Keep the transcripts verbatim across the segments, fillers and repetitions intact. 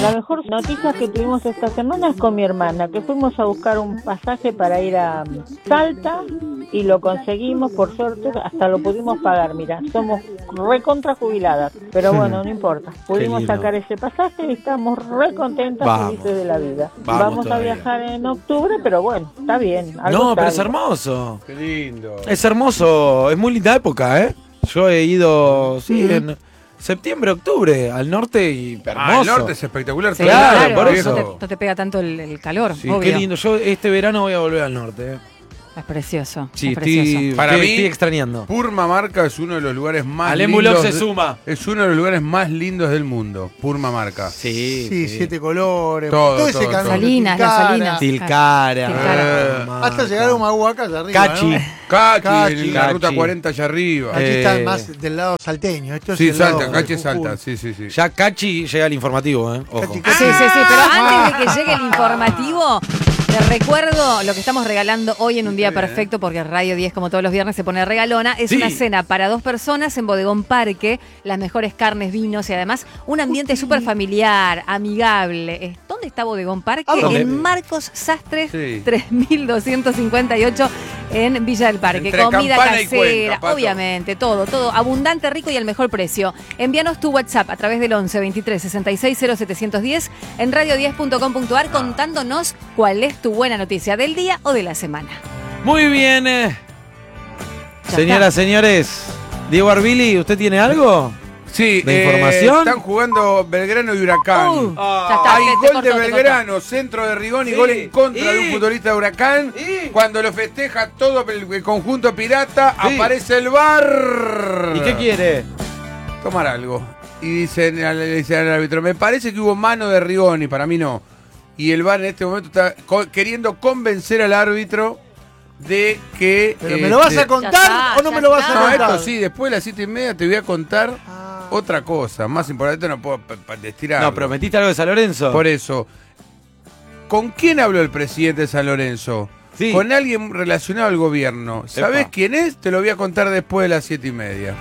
La mejor noticia que tuvimos esta semana es con mi hermana, que fuimos a buscar un pasaje para ir a Salta y lo conseguimos, por suerte, hasta lo pudimos pagar. Mira, somos recontra jubiladas, pero bueno, no importa. Pudimos sacar ese pasaje y estamos re contentas, Vamos. felices de la vida. Vamos, Vamos a todavía. viajar en octubre, pero bueno, está bien. algo No, pero es está bien. hermoso. Qué lindo. Es hermoso, es muy linda época, ¿eh? Yo he ido, sí, en septiembre, octubre, al norte y hermoso. Ah, el norte es espectacular. Sí, Claro, claro, por no eso. te, no te pega tanto el, el calor, Sí, obvio. qué lindo. Yo este verano voy a volver al norte, ¿eh? Es precioso. Sí, es precioso. estoy, Para estoy- mí- estoy extrañando. Purmamarca es uno de los lugares más Alem lindos. Bullock se de- suma. Es uno de los lugares más lindos del mundo. Purmamarca. Sí, Sí, siete colores. Todo, todo ese todo, canto todo. de Salinas, las Tilcara, Salinas. Tilcara. Tilcara. Marca. Hasta llegar a Humahuaca allá arriba. Cachi. ¿no? Cachi, Cachi. en la Cachi. ruta cuarenta allá arriba. Aquí Eh, está más del lado salteño. Esto es sí, el lado salta, de Cachi es Jujuy. salta. Sí, sí, sí. Ya Cachi llega al informativo, ¿eh? Ojo. Cachi, Sí, sí, sí, pero antes de que llegue el informativo, te recuerdo lo que estamos regalando hoy en un día perfecto, porque Radio diez, como todos los viernes, se pone regalona. Es Sí. una cena para dos personas en Bodegón Parque, las mejores carnes, vinos y además un ambiente súper familiar, amigable. Eh, ¿Dónde está Bodegón Parque? ¿A dónde? En Marcos Sastres, Sí. tres mil doscientos cincuenta y ocho en Villa del Parque. Entre Comida Campana y casera, Cuenca, Pato. obviamente, todo, todo abundante, rico y al mejor precio. Envíanos tu WhatsApp a través del once veintitrés sesenta y seis cero setecientos diez en radio diez punto com punto ar contándonos cuál es tu buena noticia del día o de la semana. Muy bien. eh. Ya Señoras, está. señores. Diego Arbili, ¿usted tiene algo? Sí, ¿De eh, información? están jugando Belgrano y Huracán. Uh, Ah. ya está, Hay te- te gol cortó, de te cortó. Belgrano, centro de Rigón y Sí. gol en contra de un Y- futbolista de Huracán. y- Cuando lo festeja todo el, el conjunto pirata, Sí. aparece el bar. ¿Y qué quiere? Tomar algo. Y dicen al, le dicen al árbitro, me parece que hubo mano de Rigón y para mí no. Y el bar en este momento está co- queriendo convencer al árbitro de que... ¿Pero me lo vas este, a contar Ya está, o no ya me lo vas está. a No, contar? esto sí, después de las siete y media te voy a contar Ah. otra cosa. Más importante no puedo pa- pa- destirar. No, prometiste algo de San Lorenzo. Por eso, ¿con quién habló el presidente de San Lorenzo? Sí. Con alguien relacionado al gobierno. ¿Sabés Epa. quién es? Te lo voy a contar después de las siete y media.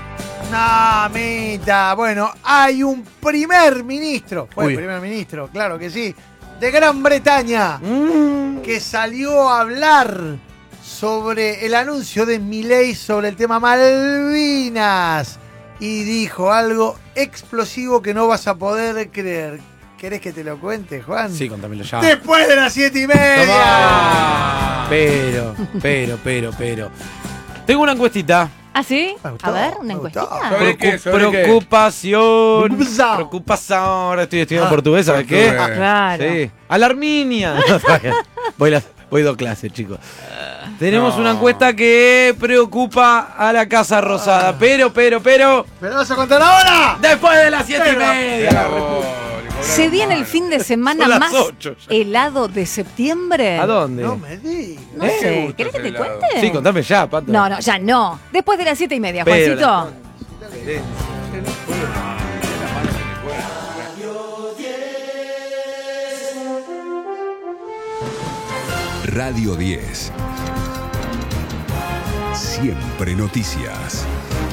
Mamita, bueno, hay un primer ministro, fue Uy. el primer ministro, claro que sí, de Gran Bretaña, Mm. que salió a hablar sobre el anuncio de Milei sobre el tema Malvinas y dijo algo explosivo que no vas a poder creer. ¿Querés que te lo cuente, Juan? Sí, contámelo ya. Después de las siete y media. Tomá. Pero, pero, pero, pero. Tengo una encuestita. ¿Ah, sí? Me gustó, A ver, una me gustó. encuestita. ¿Sobre qué? ¿Sobre qué? Preocupación. Preocupación. Preocupación. Ahora estoy estudiando Ah, portugués, ¿sabes qué? portugués. Ah, claro. Sí. Alarminia. No, está bien. voy, la- voy dos clases, chicos. Tenemos No. una encuesta que preocupa a la Casa Rosada. Pero, pero, pero. ¿Me lo vas a contar ahora? Después de las siete y Pero- media. ¿Se viene el fin de semana Son las más ocho ya. helado de septiembre? ¿A dónde? No me digas. No ¿Eh? sé, gusta ¿querés que ese te helado. cuente? Sí, contame ya, Pato. No, no, ya no. Después de las siete y media, Pero Juancito. Radio diez. Siempre noticias.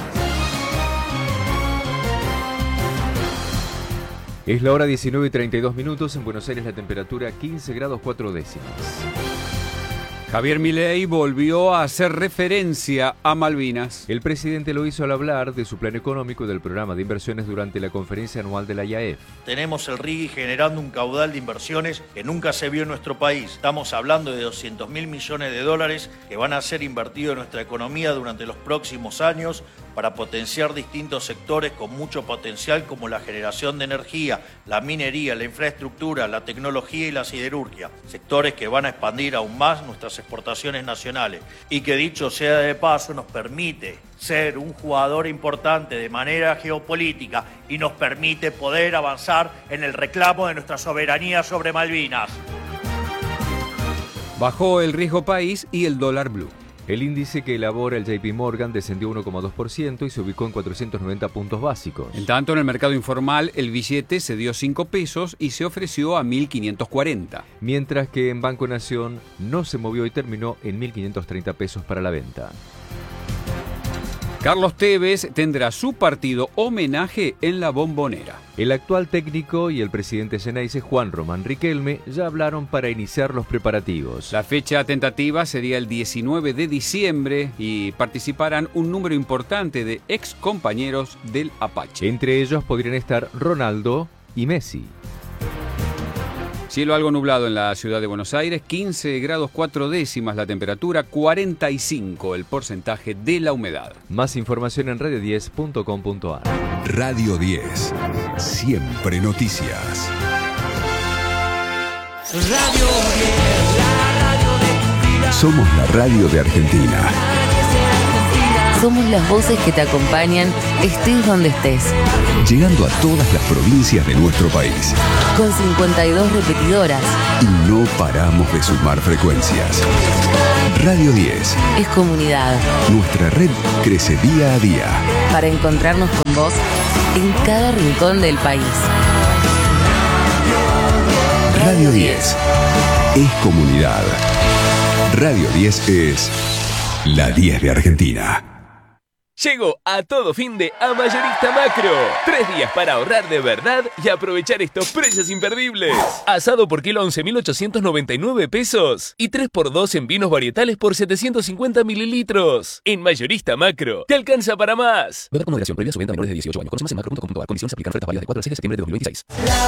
Es la hora diecinueve y treinta y dos minutos. En Buenos Aires la temperatura quince grados cuatro décimas. Javier Milei volvió a hacer referencia a Malvinas. El presidente lo hizo al hablar de su plan económico y del programa de inversiones durante la conferencia anual de la I A E F. Tenemos el R I G I generando un caudal de inversiones que nunca se vio en nuestro país. Estamos hablando de doscientos mil millones de dólares que van a ser invertidos en nuestra economía durante los próximos años para potenciar distintos sectores con mucho potencial como la generación de energía, la minería, la infraestructura, la tecnología y la siderurgia. Sectores que van a expandir aún más nuestras exportaciones nacionales y que, dicho sea de paso, nos permite ser un jugador importante de manera geopolítica y nos permite poder avanzar en el reclamo de nuestra soberanía sobre Malvinas. Bajó el riesgo país y el dólar blue. El índice que elabora el J P Morgan descendió uno coma dos por ciento y se ubicó en cuatrocientos noventa puntos básicos. En tanto, en el mercado informal, el billete se dio cinco pesos y se ofreció a mil quinientos cuarenta. Mientras que en Banco Nación no se movió y terminó en mil quinientos treinta pesos para la venta. Carlos Tevez tendrá su partido homenaje en la Bombonera. El actual técnico y el presidente Xeneize, Juan Román Riquelme, ya hablaron para iniciar los preparativos. La fecha tentativa sería el diecinueve de diciembre y participarán un número importante de ex compañeros del Apache. Entre ellos podrían estar Ronaldo y Messi. Cielo algo nublado en la ciudad de Buenos Aires, quince grados cuatro décimas la temperatura, cuarenta y cinco el porcentaje de la humedad. Más información en radio diez punto com punto ar. Radio diez. Siempre noticias. Radio diez, la radio de tu vida. Somos la radio de Argentina. Somos las voces que te acompañan, estés donde estés. Llegando a todas las provincias de nuestro país. Con cincuenta y dos repetidoras. Y no paramos de sumar frecuencias. Radio diez. Es comunidad. Nuestra red crece día a día. Para encontrarnos con vos en cada rincón del país. Radio diez. Es comunidad. Radio diez es la diez de Argentina. Llegó a todo fin de a Mayorista Macro. Tres días para ahorrar de verdad y aprovechar estos precios imperdibles. Asado por kilo once mil ochocientos noventa y nueve pesos. Y tres por dos en vinos varietales por setecientos cincuenta mililitros. En Mayorista Macro, te alcanza para más. Beba con moderación, prohibida su venta a menores de dieciocho años. Conoce más en macro punto com punto ar. Condiciones aplican. Ofertas válidas de cuatro al seis de septiembre de dos mil veintiséis.